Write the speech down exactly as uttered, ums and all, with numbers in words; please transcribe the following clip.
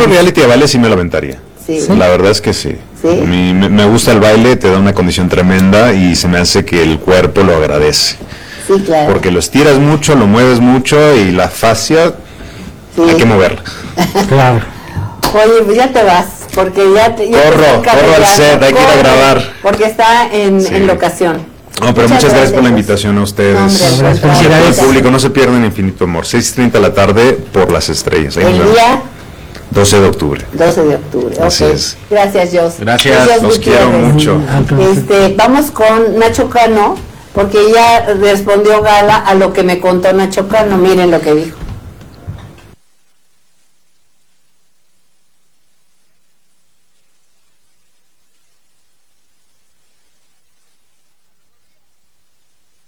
otro reality de baile sí me lo aventaría. Sí. La verdad es que sí. ¿Sí? A mí me, me gusta el baile, te da una condición tremenda y se me hace que el cuerpo lo agradece. Sí, claro. Porque lo estiras mucho, lo mueves mucho y la fascia Sí. hay que moverla. Claro. Oye, pues ya te vas, porque ya te... Ya Corro, te están corro al cargando. set, hay que ir a Corre, grabar. Porque está en, Sí. en locación. No, pero muchas gracias por la invitación a ustedes. No, hombre, A todo el felicidades. público, no se pierdan Infinito Amor, seis y treinta de la tarde por Las Estrellas. Ahí nos El vemos. día doce de octubre. doce de octubre. Así Ok. es. Gracias, Jos. Gracias, los quiero Gutiérrez. mucho. Este, vamos con Nacho Cano, porque ya respondió Gala a lo que me contó Nacho Cano. Miren lo que dijo.